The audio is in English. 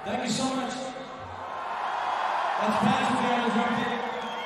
Thank you so much. That's Patrick, the drum